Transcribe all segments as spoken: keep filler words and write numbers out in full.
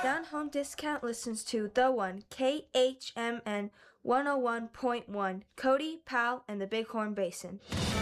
Down Home Discount listens to The One, K H M N one oh one point one, Cody, Powell, and the Bighorn Basin.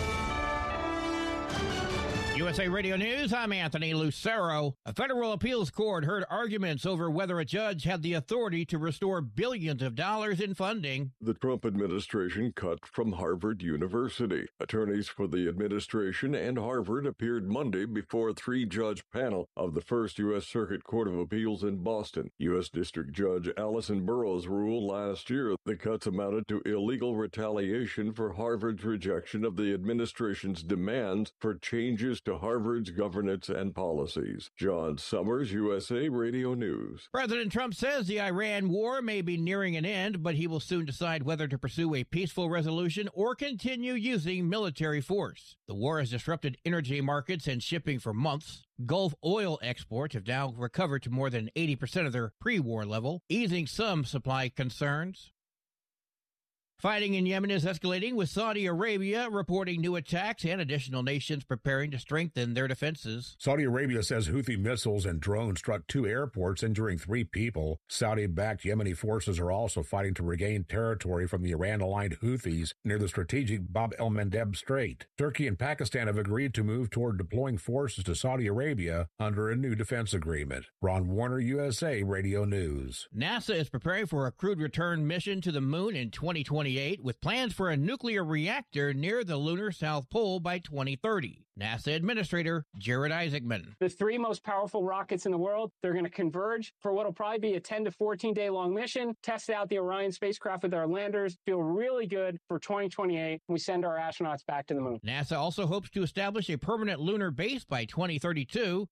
U S A Radio News, I'm Anthony Lucero. A federal appeals court heard arguments over whether a judge had the authority to restore billions of dollars in funding the Trump administration cut from Harvard University. Attorneys for the administration and Harvard appeared Monday before a three-judge panel of the First U S Circuit Court of Appeals in Boston. U S District Judge Allison Burroughs ruled last year the cuts amounted to illegal retaliation for Harvard's rejection of the administration's demands for changes to Harvard's governance and policies. John Summers, U S A Radio News. President Trump says the Iran war may be nearing an end, but he will soon decide whether to pursue a peaceful resolution or continue using military force. The war has disrupted energy markets and shipping for months. Gulf oil exports have now recovered to more than eighty percent of their pre-war level, easing some supply concerns. Fighting in Yemen is escalating, with Saudi Arabia reporting new attacks and additional nations preparing to strengthen their defenses. Saudi Arabia says Houthi missiles and drones struck two airports, injuring three people. Saudi-backed Yemeni forces are also fighting to regain territory from the Iran-aligned Houthis near the strategic Bab el-Mandeb Strait. Turkey and Pakistan have agreed to move toward deploying forces to Saudi Arabia under a new defense agreement. Ron Warner, U S A Radio News. NASA is preparing for a crewed return mission to the moon in twenty twenty-eight, with plans for a nuclear reactor near the lunar South Pole by twenty thirty. NASA Administrator Jared Isaacman. The three most powerful rockets in the world, they're going to converge for what will probably be a ten to fourteen day long mission, test out the Orion spacecraft with our landers, feel really good for twenty twenty-eight. We send our astronauts back to the moon. NASA also hopes to establish a permanent lunar base by twenty thirty-two.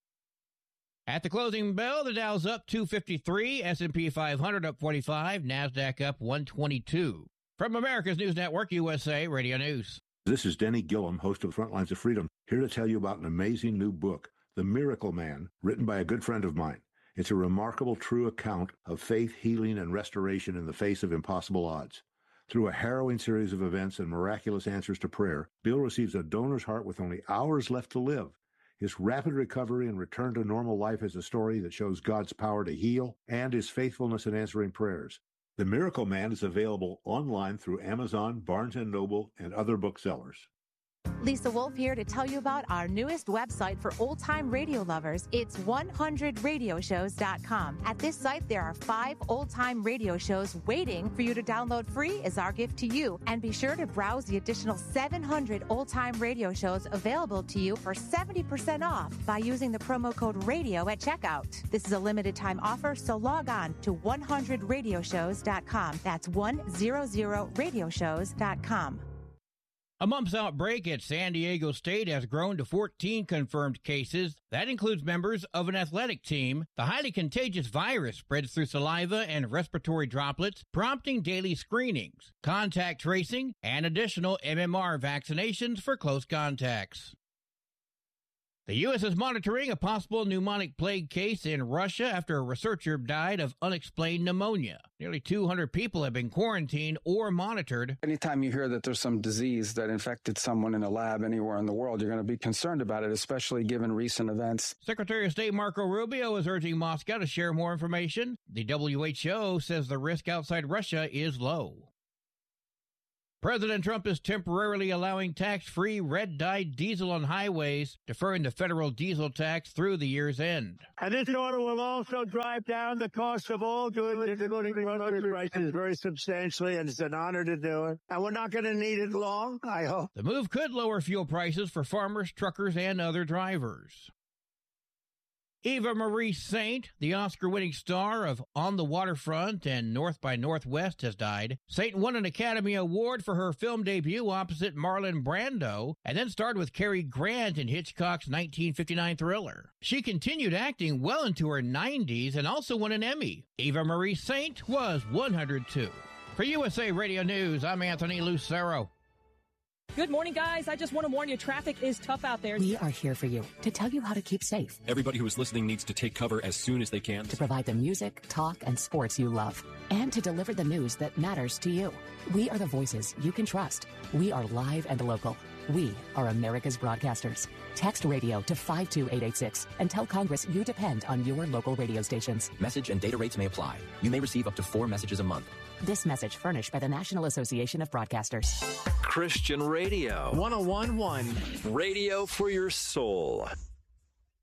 At the closing bell, the Dow's up two fifty-three, S and P five hundred up forty-five, NASDAQ up one twenty-two. From America's News Network, U S A Radio News. This is Denny Gillum, host of Frontlines of Freedom, here to tell you about an amazing new book, The Miracle Man, written by a good friend of mine. It's a remarkable, true account of faith, healing, and restoration in the face of impossible odds. Through a harrowing series of events and miraculous answers to prayer, Bill receives a donor's heart with only hours left to live. His rapid recovery and return to normal life is a story that shows God's power to heal and his faithfulness in answering prayers. The Miracle Man is available online through Amazon, Barnes and Noble, and other booksellers. Lisa Wolf here to tell you about our newest website for old-time radio lovers. It's one hundred radio shows dot com. At this site, there are five old-time radio shows waiting for you to download free as our gift to you. And be sure to browse the additional seven hundred old-time radio shows available to you for seventy percent off by using the promo code RADIO at checkout. This is a limited-time offer, so log on to one hundred radio shows dot com. That's one hundred radio shows dot com. A mump's outbreak at San Diego State has grown to fourteen confirmed cases. That includes members of an athletic team. The highly contagious virus spreads through saliva and respiratory droplets, prompting daily screenings, contact tracing, and additional M M R vaccinations for close contacts. The U S is monitoring a possible pneumonic plague case in Russia after a researcher died of unexplained pneumonia. Nearly two hundred people have been quarantined or monitored. Anytime you hear that there's some disease that infected someone in a lab anywhere in the world, you're going to be concerned about it, especially given recent events. Secretary of State Marco Rubio is urging Moscow to share more information. The W H O says the risk outside Russia is low. President Trump is temporarily allowing tax-free red-dyed diesel on highways, deferring the federal diesel tax through the year's end. And this order will also drive down the cost of all goods, including grocery prices, very substantially, and it's an honor to do it. And we're not going to need it long, I hope. The move could lower fuel prices for farmers, truckers, and other drivers. Eva Marie Saint, the Oscar-winning star of On the Waterfront and North by Northwest, has died. Saint won an Academy Award for her film debut opposite Marlon Brando, and then starred with Cary Grant in Hitchcock's nineteen fifty-nine thriller. She continued acting well into her nineties and also won an Emmy. Eva Marie Saint was one hundred two. For U S A Radio News, I'm Anthony Lucero. Good morning, guys. I just want to warn you, traffic is tough out there. We are here for you to tell you how to keep safe. Everybody who is listening needs to take cover as soon as they can. To provide the music, talk, and sports you love. And to deliver the news that matters to you. We are the voices you can trust. We are live and local. We are America's broadcasters. Text radio to five two eight eight six and tell Congress you depend on your local radio stations. Message and data rates may apply. You may receive up to four messages a month. This message furnished by the National Association of Broadcasters. Christian Radio. one oh one point one. Radio for your soul.